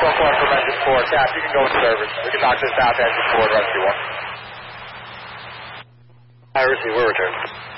1 from engine 4. Cap, you can go in service. We can knock this out to engine 4 to rescue 1. I receive, we'll return.